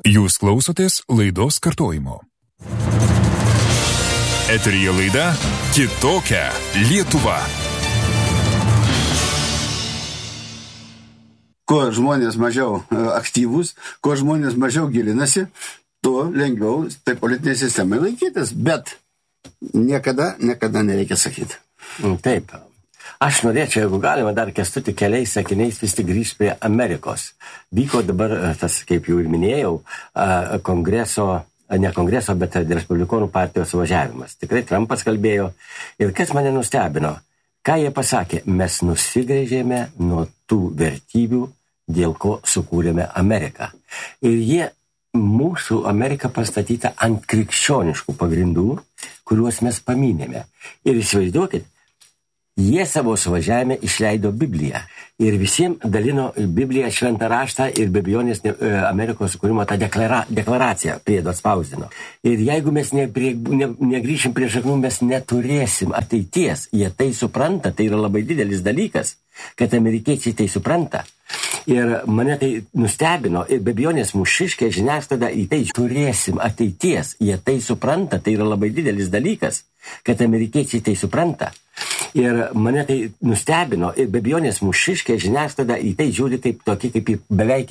Jūs klausotės laidos kartojimo. Eteryje laida Kitokia Lietuva. Kuo žmonės mažiau aktyvūs, kuo žmonės mažiau gilinasi, tuo lengviau tai politinė sistemai laikytis, bet niekada nereikia sakyti. Taip. Aš norėčiau, jeigu galima, dar Kęstutį keliais sakiniais vis tik grįžti prie Amerikos. Vyko dabar tas, kaip jau ir minėjau, ne kongreso, bet Respublikonų partijos suvažiavimas. Tikrai Trumpas kalbėjo. Ir kas mane nustebino, ką jie pasakė, mes nusigręžėme nuo tų vertybių, dėl ko sukūrėme Ameriką. Ir jie mūsų Ameriką pastatyta ant krikščioniškų pagrindų, kuriuos mes paminėme. Ir įsivaizduokit, jie savo suvažiavime išleido Bibliją ir visiems dalino Bibliją, šventą raštą ir be abejonės Amerikos sukūrimo tą deklaraciją priedo atspausdino. Ir jeigu mes negrįšim prie šaknų, mes neturėsim ateities. Jie tai supranta, tai yra labai didelis dalykas, kad amerikiečiai tai supranta. Ir mane tai nustebino ir be abejonės mūšiškė žiniasklaida į tai turėsim ateities. Jie tai supranta, tai yra labai didelis dalykas, kad amerikiečiai tai supranta. Ir mane tai nustebino ir be abejonės mūšiškė žiniasklaida į tai žiūri kaip tokį, kaip beveik